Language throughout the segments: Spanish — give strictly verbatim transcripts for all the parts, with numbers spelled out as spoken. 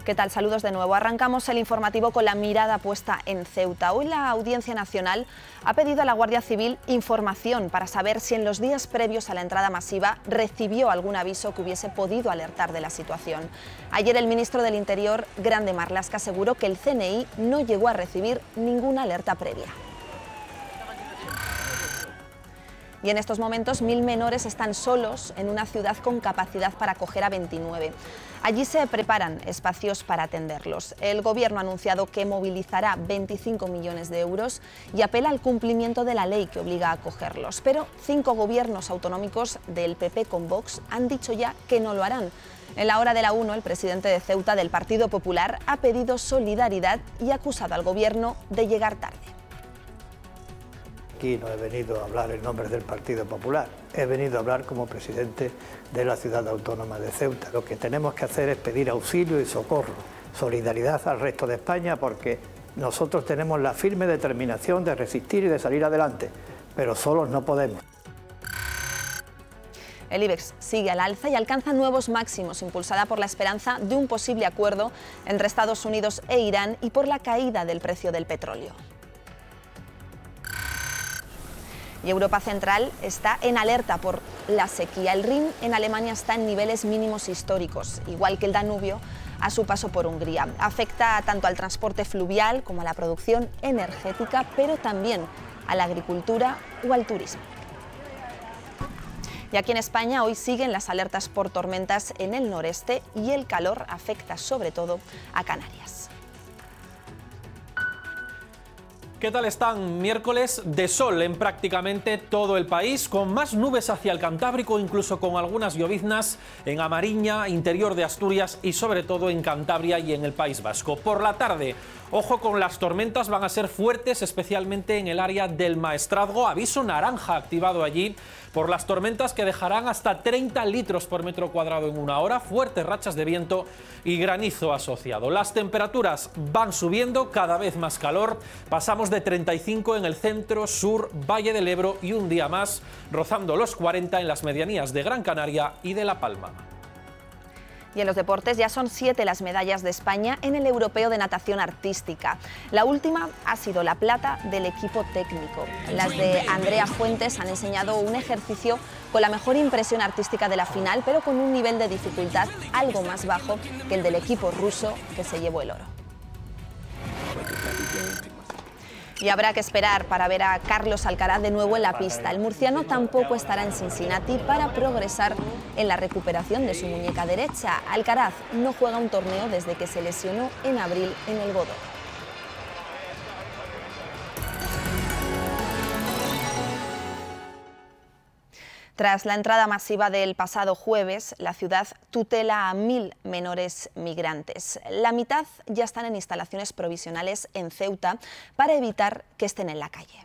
¿Qué tal? Saludos de nuevo. Arrancamos el informativo con la mirada puesta en Ceuta. Hoy la Audiencia Nacional ha pedido a la Guardia Civil información para saber si en los días previos a la entrada masiva recibió algún aviso que hubiese podido alertar de la situación. Ayer el ministro del Interior, Grande Marlaska, aseguró que el C N I no llegó a recibir ninguna alerta previa. Y en estos momentos mil menores están solos en una ciudad con capacidad para acoger a veintinueve. Allí se preparan espacios para atenderlos. El Gobierno ha anunciado que movilizará veinticinco millones de euros y apela al cumplimiento de la ley que obliga a acogerlos. Pero cinco gobiernos autonómicos del P P con Vox han dicho ya que no lo harán. En la hora de la una, el presidente de Ceuta del Partido Popular ha pedido solidaridad y ha acusado al Gobierno de llegar tarde. Aquí no he venido a hablar en nombre del Partido Popular, he venido a hablar como presidente de la ciudad autónoma de Ceuta. Lo que tenemos que hacer es pedir auxilio y socorro, solidaridad al resto de España, porque nosotros tenemos la firme determinación de resistir y de salir adelante, pero solos no podemos. El IBEX sigue al alza y alcanza nuevos máximos, impulsada por la esperanza de un posible acuerdo entre Estados Unidos e Irán y por la caída del precio del petróleo. Y Europa Central está en alerta por la sequía. El Rin en Alemania está en niveles mínimos históricos, igual que el Danubio a su paso por Hungría. Afecta tanto al transporte fluvial como a la producción energética, pero también a la agricultura o al turismo. Y aquí en España hoy siguen las alertas por tormentas en el noreste y el calor afecta sobre todo a Canarias. ¿Qué tal están? Miércoles de sol en prácticamente todo el país, con más nubes hacia el Cantábrico, incluso con algunas lloviznas en A Mariña, interior de Asturias y sobre todo en Cantabria y en el País Vasco. Por la tarde, ojo con las tormentas, van a ser fuertes, especialmente en el área del Maestrazgo. Aviso naranja activado allí por las tormentas que dejarán hasta treinta litros por metro cuadrado en una hora, fuertes rachas de viento y granizo asociado. Las temperaturas van subiendo, cada vez más calor. Pasamos de treinta y cinco en el centro, sur, Valle del Ebro y un día más rozando los cuarenta en las medianías de Gran Canaria y de La Palma. Y en los deportes ya son siete las medallas de España en el Europeo de Natación Artística. La última ha sido la plata del equipo técnico. Las de Andrea Fuentes han enseñado un ejercicio con la mejor impresión artística de la final, pero con un nivel de dificultad algo más bajo que el del equipo ruso, que se llevó el oro. Y habrá que esperar para ver a Carlos Alcaraz de nuevo en la pista. El murciano tampoco estará en Cincinnati para progresar en la recuperación de su muñeca derecha. Alcaraz no juega un torneo desde que se lesionó en abril en el Godó. Tras la entrada masiva del pasado jueves, la ciudad tutela a mil menores migrantes. La mitad ya están en instalaciones provisionales en Ceuta para evitar que estén en la calle.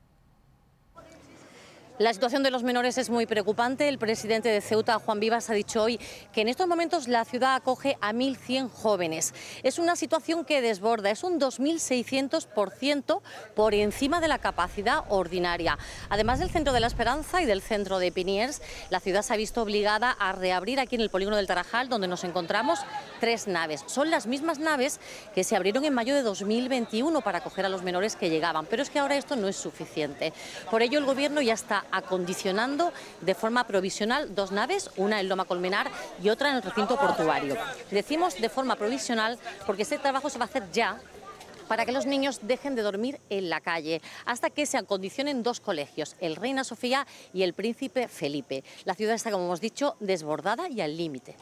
La situación de los menores es muy preocupante. El presidente de Ceuta, Juan Vivas, ha dicho hoy que en estos momentos la ciudad acoge a mil cien jóvenes. Es una situación que desborda, es un dos mil seiscientos por ciento por encima de la capacidad ordinaria. Además del Centro de la Esperanza y del Centro de Piniers, la ciudad se ha visto obligada a reabrir aquí en el polígono del Tarajal, donde nos encontramos, tres naves. Son las mismas naves que se abrieron en mayo de dos mil veintiuno para acoger a los menores que llegaban, pero es que ahora esto no es suficiente. Por ello el Gobierno ya está acondicionando de forma provisional dos naves, una en Loma Colmenar y otra en el recinto portuario. Decimos de forma provisional porque este trabajo se va a hacer ya para que los niños dejen de dormir en la calle, hasta que se acondicionen dos colegios, el Reina Sofía y el Príncipe Felipe. La ciudad está, como hemos dicho, desbordada y al límite.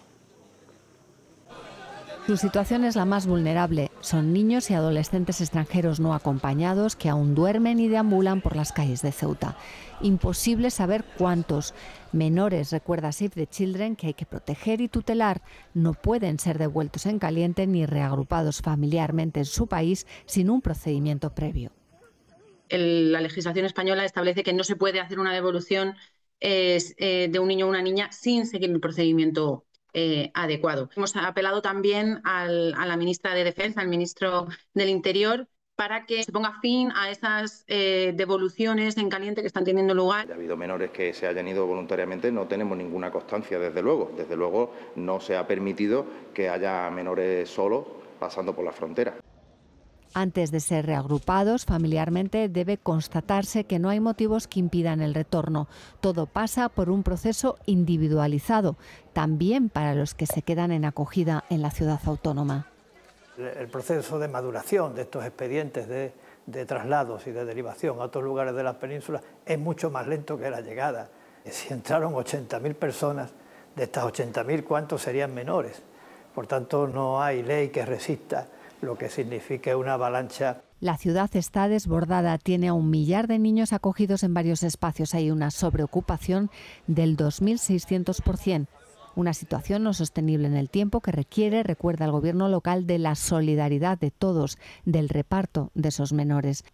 Su situación es la más vulnerable. Son niños y adolescentes extranjeros no acompañados que aún duermen y deambulan por las calles de Ceuta. Imposible saber cuántos menores, recuerda Save the Children, que hay que proteger y tutelar. No pueden ser devueltos en caliente ni reagrupados familiarmente en su país sin un procedimiento previo. El, la legislación española establece que no se puede hacer una devolución eh, eh, de un niño o una niña sin seguir el procedimiento Eh, adecuado. Hemos apelado también al, a la ministra de Defensa, al ministro del Interior, para que se ponga fin a esas eh, devoluciones en caliente que están teniendo lugar. Ha habido menores que se hayan ido voluntariamente, no tenemos ninguna constancia, desde luego. Desde luego no se ha permitido que haya menores solos pasando por la frontera. Antes de ser reagrupados familiarmente debe constatarse que no hay motivos que impidan el retorno. Todo pasa por un proceso individualizado, también para los que se quedan en acogida en la ciudad autónoma. El proceso de maduración de estos expedientes de, de traslados y de derivación a otros lugares de la península es mucho más lento que la llegada. Si entraron ochenta mil personas, de estas ochenta mil, ¿cuántos serían menores? Por tanto, no hay ley que resista lo que signifique una avalancha. La ciudad está desbordada, tiene a un millar de niños acogidos en varios espacios. Hay una sobreocupación del dos mil seiscientos por ciento. Una situación no sostenible en el tiempo que requiere, recuerda el gobierno local, de la solidaridad de todos, del reparto de esos menores.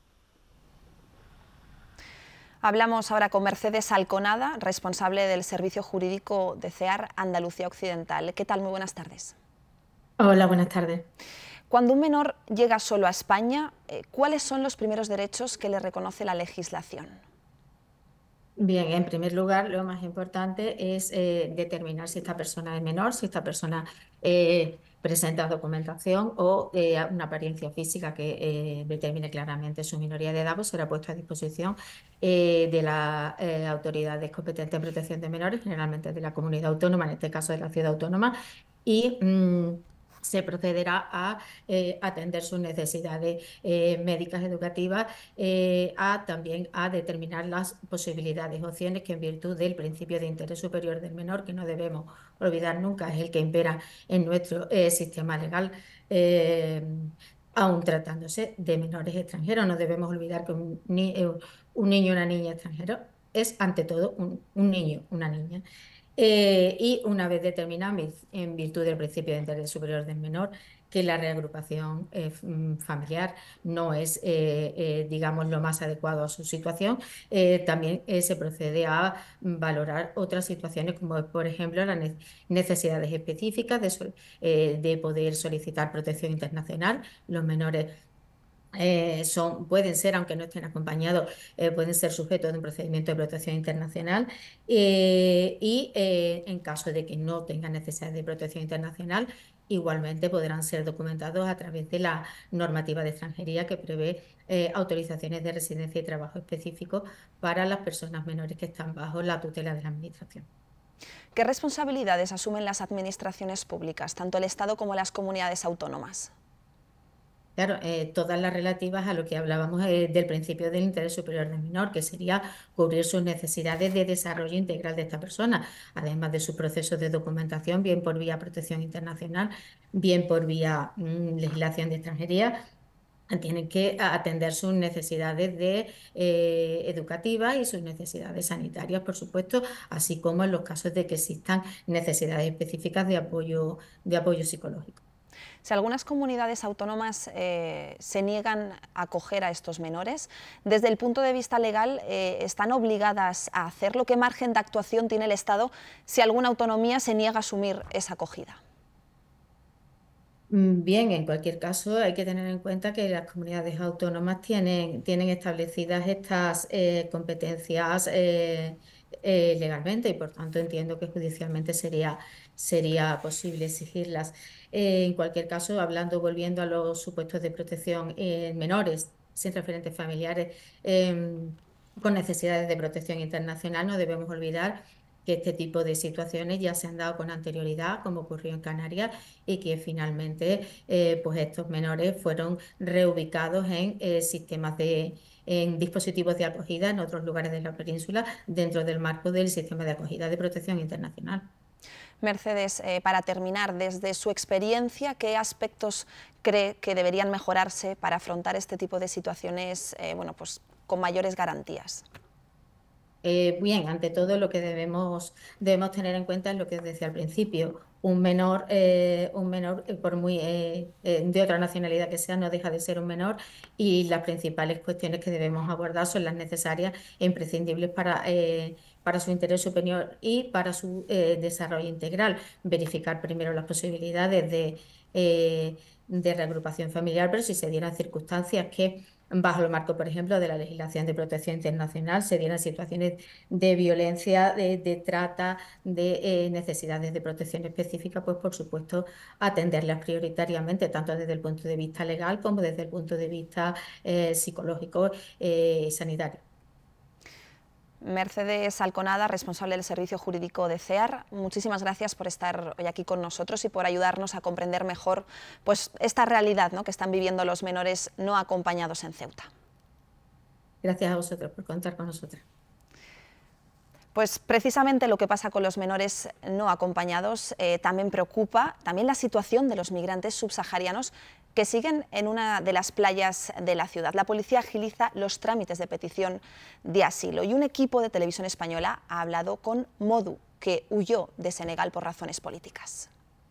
Hablamos ahora con Mercedes Alconada, responsable del Servicio Jurídico de CEAR Andalucía Occidental. ¿Qué tal? Muy buenas tardes. Hola, buenas tardes. Cuando un menor llega solo a España, ¿cuáles son los primeros derechos que le reconoce la legislación? Bien, en primer lugar, lo más importante es eh, determinar si esta persona es menor, si esta persona eh, presenta documentación o eh, una apariencia física que eh, determine claramente su minoría de edad, pues será puesto a disposición eh, de las eh, autoridades competentes en protección de menores, generalmente de la comunidad autónoma, en este caso de la ciudad autónoma, y mmm, se procederá a eh, atender sus necesidades eh, médicas educativas, eh, a también a determinar las posibilidades, opciones que en virtud del principio de interés superior del menor, que no debemos olvidar nunca, es el que impera en nuestro eh, sistema legal, eh, aún tratándose de menores extranjeros. No debemos olvidar que un, ni, un niño o una niña extranjero es ante todo un, un niño, una niña. Eh, y una vez determinado, en virtud del principio de interés superior del menor, que la reagrupación eh, familiar no es, eh, eh, digamos, lo más adecuado a su situación, eh, también eh, se procede a valorar otras situaciones, como por ejemplo las necesidades específicas de, eh, de poder solicitar protección internacional. Los menores Eh, son, pueden ser, aunque no estén acompañados, eh, pueden ser sujetos de un procedimiento de protección internacional eh, y eh, en caso de que no tengan necesidad de protección internacional, igualmente podrán ser documentados a través de la normativa de extranjería que prevé eh, autorizaciones de residencia y trabajo específicos para las personas menores que están bajo la tutela de la Administración. ¿Qué responsabilidades asumen las administraciones públicas, tanto el Estado como las comunidades autónomas? Claro, eh, todas las relativas a lo que hablábamos eh, del principio del interés superior del menor, que sería cubrir sus necesidades de desarrollo integral de esta persona, además de sus procesos de documentación, bien por vía protección internacional, bien por vía mmm, legislación de extranjería. Tienen que atender sus necesidades de, eh, educativas y sus necesidades sanitarias, por supuesto, así como en los casos de que existan necesidades específicas de apoyo, de apoyo psicológico. Si algunas comunidades autónomas eh, se niegan a acoger a estos menores, desde el punto de vista legal, eh, ¿están obligadas a hacerlo? ¿Qué margen de actuación tiene el Estado si alguna autonomía se niega a asumir esa acogida? Bien, en cualquier caso hay que tener en cuenta que las comunidades autónomas tienen, tienen establecidas estas eh, competencias eh, eh, legalmente y por tanto entiendo que judicialmente sería, sería posible exigirlas. Eh, en cualquier caso, hablando, volviendo a los supuestos de protección en menores sin referentes familiares eh, con necesidades de protección internacional, no debemos olvidar que este tipo de situaciones ya se han dado con anterioridad, como ocurrió en Canarias, y que finalmente eh, pues estos menores fueron reubicados en eh, sistemas de en dispositivos de acogida en otros lugares de la península dentro del marco del sistema de acogida de protección internacional. Mercedes, eh, para terminar, desde su experiencia, ¿qué aspectos cree que deberían mejorarse para afrontar este tipo de situaciones eh, bueno, pues, con mayores garantías? Eh, bien, ante todo lo que debemos, debemos tener en cuenta es lo que decía al principio, un menor, eh, un menor por muy eh, eh, de otra nacionalidad que sea, no deja de ser un menor, y las principales cuestiones que debemos abordar son las necesarias e imprescindibles para, eh, para su interés superior y para su eh, desarrollo integral. Verificar primero las posibilidades de, eh, de reagrupación familiar, pero si se dieran circunstancias que, bajo el marco, por ejemplo, de la legislación de protección internacional, se dieran situaciones de violencia, de, de trata, de eh, necesidades de protección específica, pues por supuesto atenderlas prioritariamente, tanto desde el punto de vista legal como desde el punto de vista eh, psicológico y eh, sanitario. Mercedes Alconada, responsable del Servicio Jurídico de CEAR, muchísimas gracias por estar hoy aquí con nosotros y por ayudarnos a comprender mejor pues, esta realidad, ¿no?, que están viviendo los menores no acompañados en Ceuta. Gracias a vosotros por contar con nosotros. Pues precisamente lo que pasa con los menores no acompañados eh, también preocupa, también la situación de los migrantes subsaharianos que siguen en una de las playas de la ciudad. La policía agiliza los trámites de petición de asilo y un equipo de Televisión Española ha hablado con Modu, que huyó de Senegal por razones políticas.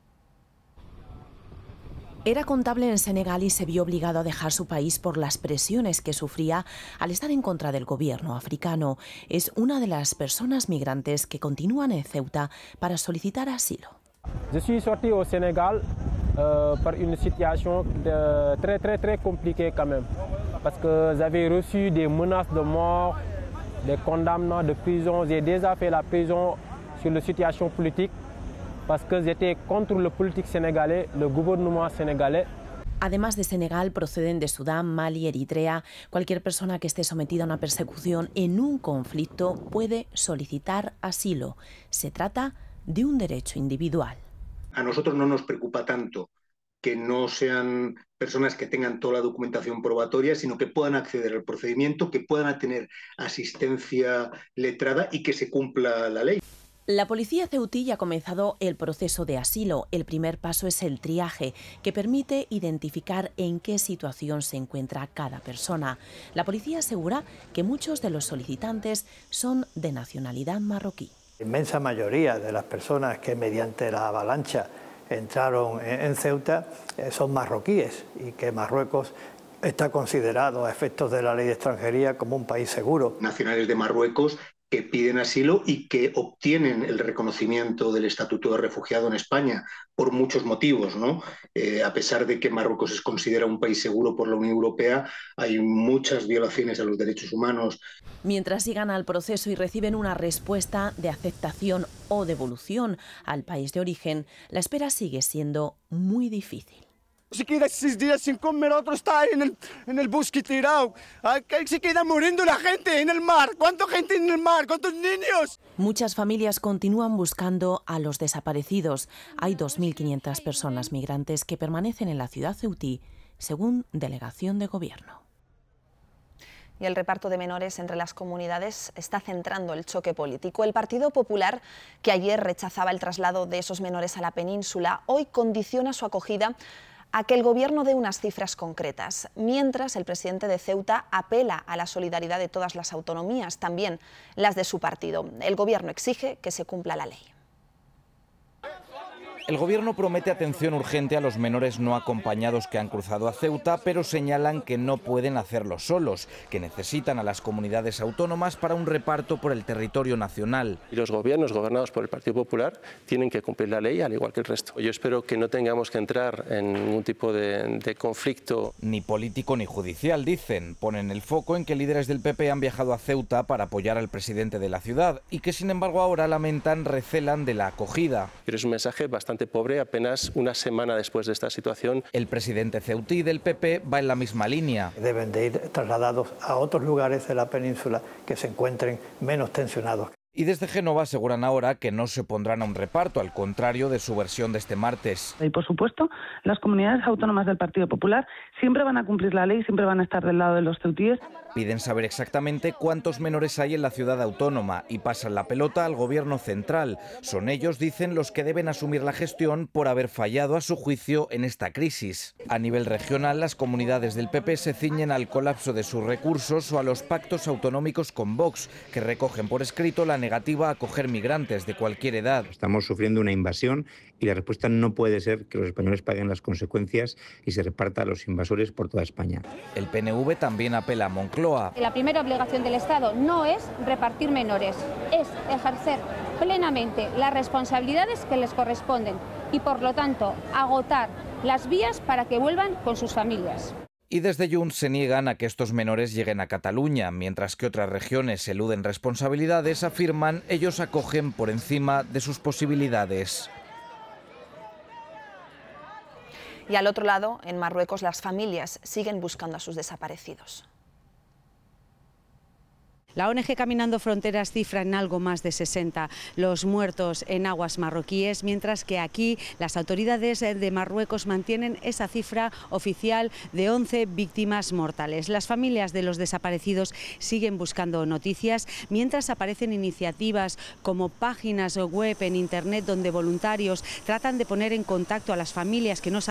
Era contable en Senegal y se vio obligado a dejar su país por las presiones que sufría al estar en contra del gobierno africano. Es una de las personas migrantes que continúan en Ceuta para solicitar asilo. Je suis sorti au Sénégal euh, par une situation de, très très très compliquée quand même, parce que j'avais reçu des menaces de mort, des condamnements de prison. J'ai déjà fait la prison sur la situation politique, parce que j'étais contre le politique sénégalais, le gouvernement sénégalais. Además de Senegal, proceden de Sudán, Mali, Eritrea. Cualquier persona que esté sometida a una persecución en un conflicto puede solicitar asilo. Se trata de un derecho individual. A nosotros no nos preocupa tanto que no sean personas que tengan toda la documentación probatoria, sino que puedan acceder al procedimiento, que puedan tener asistencia letrada y que se cumpla la ley. La policía ceutí ya ha comenzado el proceso de asilo. El primer paso es el triaje, que permite identificar en qué situación se encuentra cada persona. La policía asegura que muchos de los solicitantes son de nacionalidad marroquí. La inmensa mayoría de las personas que mediante la avalancha entraron en Ceuta son marroquíes y que Marruecos está considerado a efectos de la ley de extranjería como un país seguro. Nacionales de Marruecos que piden asilo y que obtienen el reconocimiento del estatuto de refugiado en España por muchos motivos, ¿no? Eh, a pesar de que Marruecos es considerado un país seguro por la Unión Europea, hay muchas violaciones a los derechos humanos. Mientras sigan al proceso y reciben una respuesta de aceptación o devolución al país de origen, la espera sigue siendo muy difícil. Se queda seis días sin comer, otro está en el, en el bosque tirado. Aquí se queda muriendo la gente en el mar. ¿Cuánta gente en el mar? ¿Cuántos niños? Muchas familias continúan buscando a los desaparecidos. Hay dos mil quinientas personas migrantes que permanecen en la ciudad ceutí, según delegación de gobierno. Y el reparto de menores entre las comunidades está centrando el choque político. El Partido Popular, que ayer rechazaba el traslado de esos menores a la península, hoy condiciona su acogida a que el Gobierno dé unas cifras concretas, mientras el presidente de Ceuta apela a la solidaridad de todas las autonomías, también las de su partido. El Gobierno exige que se cumpla la ley. El Gobierno promete atención urgente a los menores no acompañados que han cruzado a Ceuta, pero señalan que no pueden hacerlo solos, que necesitan a las comunidades autónomas para un reparto por el territorio nacional. Y los gobiernos gobernados por el Partido Popular tienen que cumplir la ley al igual que el resto. Yo espero que no tengamos que entrar en ningún tipo de, de conflicto. Ni político ni judicial, dicen. Ponen el foco en que líderes del P P han viajado a Ceuta para apoyar al presidente de la ciudad y que sin embargo ahora lamentan, recelan de la acogida. Pero es un mensaje bastante pobre apenas una semana después de esta situación. El presidente ceutí del P P va en la misma línea. Deben de ir trasladados a otros lugares de la península que se encuentren menos tensionados. Y desde Génova aseguran ahora que no se opondrán a un reparto, al contrario de su versión de este martes. Y por supuesto, las comunidades autónomas del Partido Popular siempre van a cumplir la ley, siempre van a estar del lado de los ceutíes. Piden saber exactamente cuántos menores hay en la ciudad autónoma y pasan la pelota al gobierno central. Son ellos, dicen, los que deben asumir la gestión por haber fallado a su juicio en esta crisis. A nivel regional, las comunidades del P P se ciñen al colapso de sus recursos o a los pactos autonómicos con Vox, que recogen por escrito la negativa a acoger migrantes de cualquier edad. Estamos sufriendo una invasión y la respuesta no puede ser que los españoles paguen las consecuencias y se reparta a los invasores por toda España. El P N V también apela a Moncloa. La primera obligación del Estado no es repartir menores, es ejercer plenamente las responsabilidades que les corresponden y, por lo tanto, agotar las vías para que vuelvan con sus familias. Y desde Junts se niegan a que estos menores lleguen a Cataluña, mientras que otras regiones eluden responsabilidades, afirman ellos acogen por encima de sus posibilidades. Y al otro lado, en Marruecos, las familias siguen buscando a sus desaparecidos. La O N G Caminando Fronteras cifra en algo más de sesenta los muertos en aguas marroquíes, mientras que aquí las autoridades de Marruecos mantienen esa cifra oficial de once víctimas mortales. Las familias de los desaparecidos siguen buscando noticias, mientras aparecen iniciativas como páginas web en Internet donde voluntarios tratan de poner en contacto a las familias que no saben